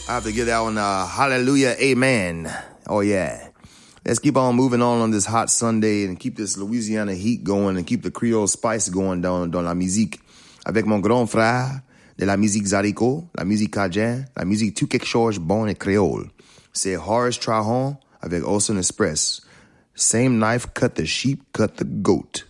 I have to give that one a hallelujah, amen. Oh, yeah. Let's keep on moving on this hot Sunday and keep this Louisiana heat going and keep the Creole spice going dans la musique. Avec mon grand frère de la musique Zarico, la musique Cajun, la musique tout quelque chose bon et créole. C'est Horace Trahan avec Olsen Express. Same knife cut the sheep, cut the goat.